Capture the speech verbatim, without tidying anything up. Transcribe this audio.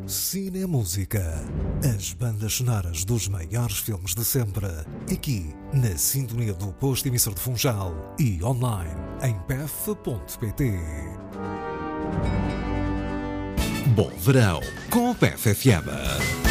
Cinemúsica. As bandas sonoras dos maiores filmes de sempre. Aqui, na sintonia do posto emissor de Funchal e online em p f ponto p t. Bom verão com o P F F M.